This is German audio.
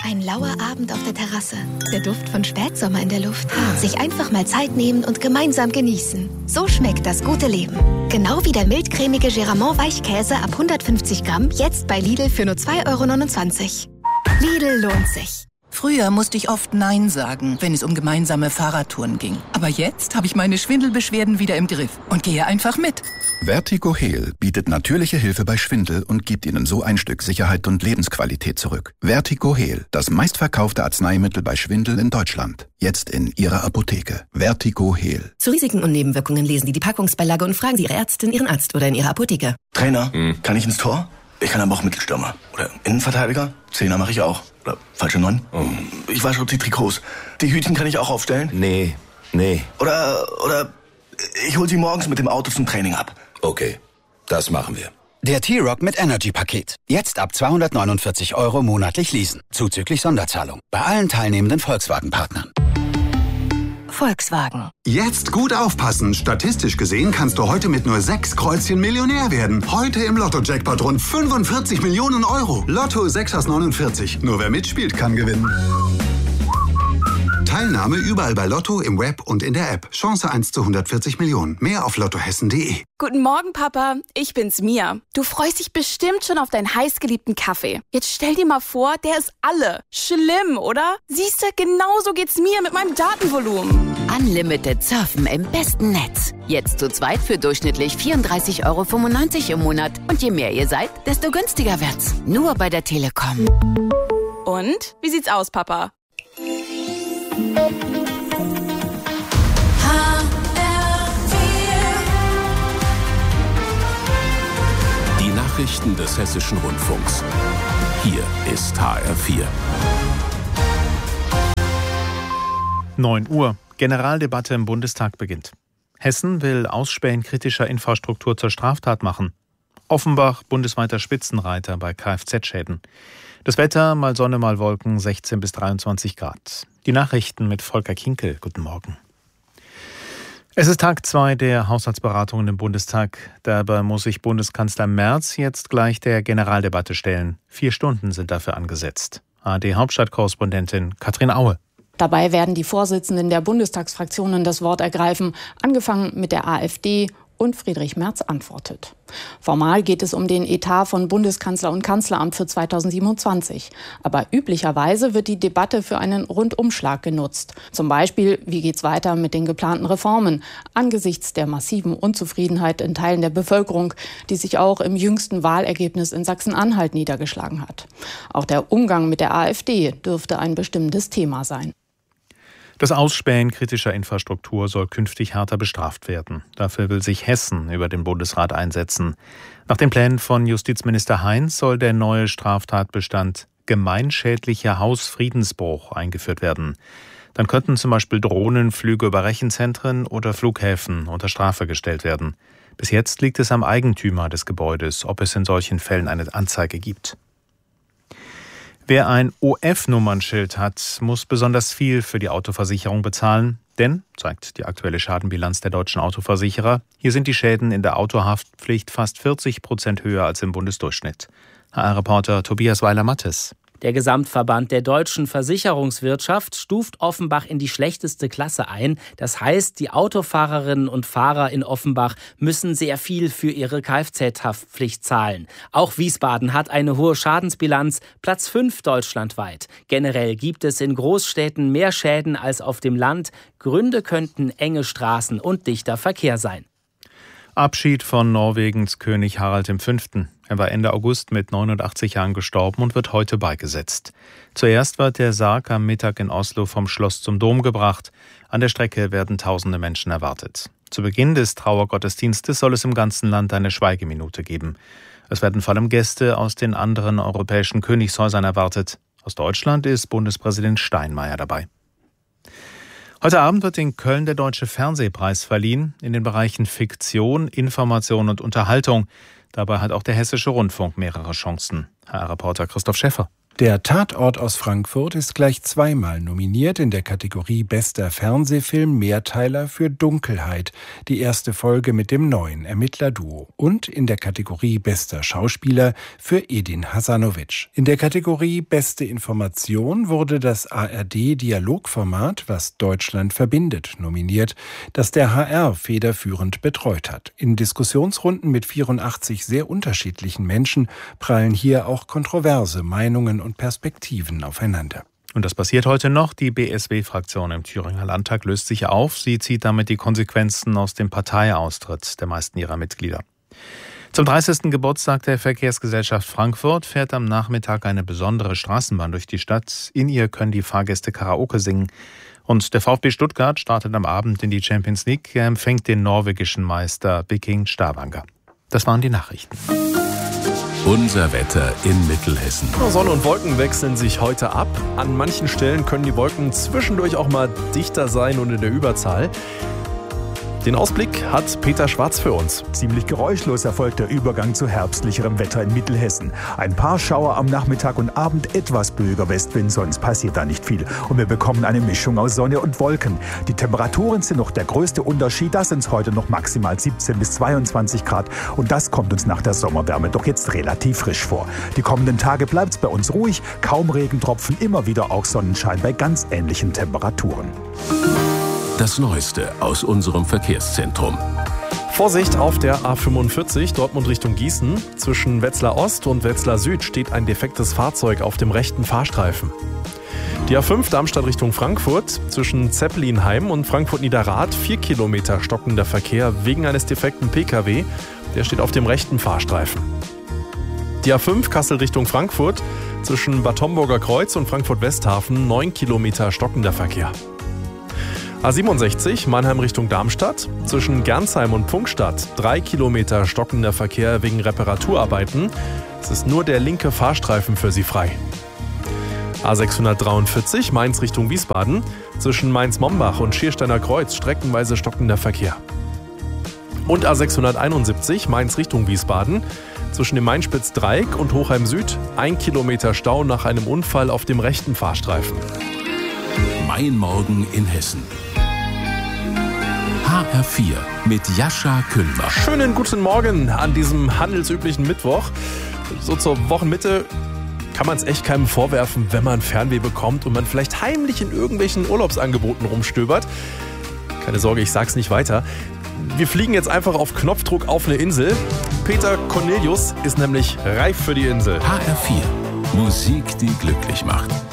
Ein lauer Abend auf der Terrasse. Der Duft von Spätsommer in der Luft. Sich einfach mal Zeit nehmen und gemeinsam genießen. So schmeckt das gute Leben. Genau wie der mildcremige Geramont Weichkäse ab 150 Gramm, jetzt bei Lidl für nur 2,29 €. Lidl lohnt sich. Früher musste ich oft Nein sagen, wenn es um gemeinsame Fahrradtouren ging. Aber jetzt habe ich meine Schwindelbeschwerden wieder im Griff und gehe einfach mit. Vertigo Heal bietet natürliche Hilfe bei Schwindel und gibt Ihnen so ein Stück Sicherheit und Lebensqualität zurück. Vertigo Heal, das meistverkaufte Arzneimittel bei Schwindel in Deutschland. Jetzt in Ihrer Apotheke. Vertigo Heal. Zu Risiken und Nebenwirkungen lesen Sie die Packungsbeilage und fragen Sie Ihre Ärztin, Ihren Arzt oder in Ihrer Apotheke. Trainer, kann ich ins Tor? Ich kann aber auch Mittelstürmer. Oder Innenverteidiger. Zehner mache ich auch. Oder falsche 9. Ich wasche die Trikots. Die Hütchen kann ich auch aufstellen? Nee. Oder ich hol sie morgens mit dem Auto zum Training ab. Okay, das machen wir. Der T-Rock mit Energy-Paket. Jetzt ab 249 € monatlich leasen. Zuzüglich Sonderzahlung. Bei allen teilnehmenden Volkswagen-Partnern. Volkswagen. Jetzt gut aufpassen. Statistisch gesehen kannst du heute mit nur 6 Kreuzchen Millionär werden. Heute im Lotto-Jackpot rund 45 Millionen €. Lotto 6 aus 49. Nur wer mitspielt, kann gewinnen. Teilnahme überall bei Lotto, im Web und in der App. Chance 1 zu 140 Millionen. Mehr auf lottohessen.de. Guten Morgen, Papa. Ich bin's, Mia. Du freust dich bestimmt schon auf deinen heißgeliebten Kaffee. Jetzt stell dir mal vor, der ist alle. Schlimm, oder? Siehst du, genauso geht's mir mit meinem Datenvolumen. Unlimited Surfen im besten Netz. Jetzt zu zweit für durchschnittlich 34,95 € im Monat. Und je mehr ihr seid, desto günstiger wird's. Nur bei der Telekom. Und? Wie sieht's aus, Papa? Die Nachrichten des Hessischen Rundfunks. Hier ist HR4. 9 Uhr. Generaldebatte im Bundestag beginnt. Hessen will Ausspähen kritischer Infrastruktur zur Straftat machen. Offenbach bundesweiter Spitzenreiter bei Kfz-Schäden. Das Wetter, mal Sonne, mal Wolken, 16 bis 23 Grad. Die Nachrichten mit Volker Kinkel. Guten Morgen. Es ist Tag 2 der Haushaltsberatungen im Bundestag. Dabei muss sich Bundeskanzler Merz jetzt gleich der Generaldebatte stellen. 4 Stunden sind dafür angesetzt. ARD-Hauptstadtkorrespondentin Katrin Aue. Dabei werden die Vorsitzenden der Bundestagsfraktionen das Wort ergreifen, angefangen mit der AfD, und Friedrich Merz antwortet. Formal geht es um den Etat von Bundeskanzler und Kanzleramt für 2027. Aber üblicherweise wird die Debatte für einen Rundumschlag genutzt. Zum Beispiel, wie geht's weiter mit den geplanten Reformen angesichts der massiven Unzufriedenheit in Teilen der Bevölkerung, die sich auch im jüngsten Wahlergebnis in Sachsen-Anhalt niedergeschlagen hat. Auch der Umgang mit der AfD dürfte ein bestimmendes Thema sein. Das Ausspähen kritischer Infrastruktur soll künftig härter bestraft werden. Dafür will sich Hessen über den Bundesrat einsetzen. Nach den Plänen von Justizminister Heinz soll der neue Straftatbestand gemeinschädlicher Hausfriedensbruch eingeführt werden. Dann könnten zum Beispiel Drohnenflüge über Rechenzentren oder Flughäfen unter Strafe gestellt werden. Bis jetzt liegt es am Eigentümer des Gebäudes, ob es in solchen Fällen eine Anzeige gibt. Wer ein OF-Nummernschild hat, muss besonders viel für die Autoversicherung bezahlen. Denn, zeigt die aktuelle Schadenbilanz der deutschen Autoversicherer, hier sind die Schäden in der Autohaftpflicht fast 40% höher als im Bundesdurchschnitt. HR-Reporter Tobias Weiler-Mattes. Der Gesamtverband der deutschen Versicherungswirtschaft stuft Offenbach in die schlechteste Klasse ein. Das heißt, die Autofahrerinnen und Fahrer in Offenbach müssen sehr viel für ihre Kfz-Haftpflicht zahlen. Auch Wiesbaden hat eine hohe Schadensbilanz, Platz 5 deutschlandweit. Generell gibt es in Großstädten mehr Schäden als auf dem Land. Gründe könnten enge Straßen und dichter Verkehr sein. Abschied von Norwegens König Harald V. Er war Ende August mit 89 Jahren gestorben und wird heute beigesetzt. Zuerst wird der Sarg am Mittag in Oslo vom Schloss zum Dom gebracht. An der Strecke werden tausende Menschen erwartet. Zu Beginn des Trauergottesdienstes soll es im ganzen Land eine Schweigeminute geben. Es werden vor allem Gäste aus den anderen europäischen Königshäusern erwartet. Aus Deutschland ist Bundespräsident Steinmeier dabei. Heute Abend wird in Köln der Deutsche Fernsehpreis verliehen, in den Bereichen Fiktion, Information und Unterhaltung. Dabei hat auch der Hessische Rundfunk mehrere Chancen. HR-Reporter Christoph Schäffer. Der Tatort aus Frankfurt ist gleich zweimal nominiert in der Kategorie Bester Fernsehfilm Mehrteiler für Dunkelheit, die erste Folge mit dem neuen Ermittlerduo, und in der Kategorie Bester Schauspieler für Edin Hasanovic. In der Kategorie Beste Information wurde das ARD-Dialogformat Was Deutschland verbindet nominiert, das der HR federführend betreut hat. In Diskussionsrunden mit 84 sehr unterschiedlichen Menschen prallen hier auch kontroverse Meinungen und Perspektiven aufeinander. Und das passiert heute noch. Die BSW-Fraktion im Thüringer Landtag löst sich auf. Sie zieht damit die Konsequenzen aus dem Parteiaustritt der meisten ihrer Mitglieder. Zum 30. Geburtstag der Verkehrsgesellschaft Frankfurt fährt am Nachmittag eine besondere Straßenbahn durch die Stadt. In ihr können die Fahrgäste Karaoke singen. Und der VfB Stuttgart startet am Abend in die Champions League. Er empfängt den norwegischen Meister Viking Stavanger. Das waren die Nachrichten. Unser Wetter in Mittelhessen. Sonne und Wolken wechseln sich heute ab. An manchen Stellen können die Wolken zwischendurch auch mal dichter sein und in der Überzahl. Den Ausblick hat Peter Schwarz für uns. Ziemlich geräuschlos erfolgt der Übergang zu herbstlicherem Wetter in Mittelhessen. Ein paar Schauer am Nachmittag und Abend, etwas böiger Westwind, sonst passiert da nicht viel. Und wir bekommen eine Mischung aus Sonne und Wolken. Die Temperaturen sind noch der größte Unterschied. Da sind es heute noch maximal 17 bis 22 Grad. Und das kommt uns nach der Sommerwärme doch jetzt relativ frisch vor. Die kommenden Tage bleibt es bei uns ruhig. Kaum Regentropfen, immer wieder auch Sonnenschein bei ganz ähnlichen Temperaturen. Das Neueste aus unserem Verkehrszentrum. Vorsicht auf der A45 Dortmund Richtung Gießen. Zwischen Wetzlar Ost und Wetzlar Süd steht ein defektes Fahrzeug auf dem rechten Fahrstreifen. Die A5 Darmstadt Richtung Frankfurt. Zwischen Zeppelinheim und Frankfurt-Niederrad 4 Kilometer stockender Verkehr wegen eines defekten Pkw. Der steht auf dem rechten Fahrstreifen. Die A5 Kassel Richtung Frankfurt. Zwischen Bad Homburger Kreuz und Frankfurt-Westhafen 9 Kilometer stockender Verkehr. A67 Mannheim Richtung Darmstadt. Zwischen Gernsheim und Pfungstadt 3 Kilometer stockender Verkehr wegen Reparaturarbeiten. Es ist nur der linke Fahrstreifen für Sie frei. A643 Mainz Richtung Wiesbaden. Zwischen Mainz-Mombach und Schiersteiner Kreuz streckenweise stockender Verkehr. Und A671 Mainz Richtung Wiesbaden. Zwischen dem Mainspitz-Dreieck und Hochheim Süd 1 Kilometer Stau nach einem Unfall auf dem rechten Fahrstreifen. Mein Morgen in Hessen. HR4 mit Jascha Kühlbach. Schönen guten Morgen an diesem handelsüblichen Mittwoch. So zur Wochenmitte kann man es echt keinem vorwerfen, wenn man Fernweh bekommt und man vielleicht heimlich in irgendwelchen Urlaubsangeboten rumstöbert. Keine Sorge, ich sag's nicht weiter. Wir fliegen jetzt einfach auf Knopfdruck auf eine Insel. Peter Cornelius ist nämlich reif für die Insel. HR4. Musik, die glücklich macht.